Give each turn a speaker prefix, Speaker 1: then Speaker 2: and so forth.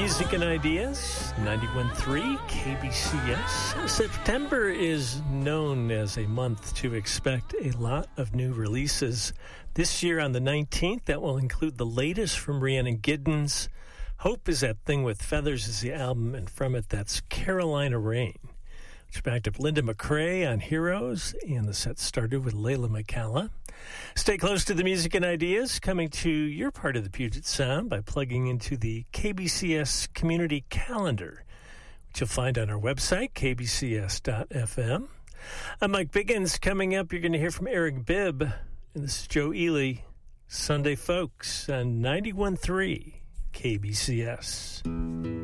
Speaker 1: Music and Ideas, 91.3 KBCS. September is known as a month to expect a lot of new releases. This year on the 19th, that will include the latest from Rhiannon Giddens. Hope Is That Thing with Feathers is the album, and from it, that's Carolina Rain. Which backed up Linda McRae on Heroes, and the set started with Layla McCalla. Stay close to the Music and Ideas, coming to your part of the Puget Sound by plugging into the KBCS Community Calendar, which you'll find on our website, kbcs.fm. I'm Mike Biggins. Coming up, you're going to hear from Eric Bibb, and this is Joe Ely, Sunday Folks, on 91.3 KBCS.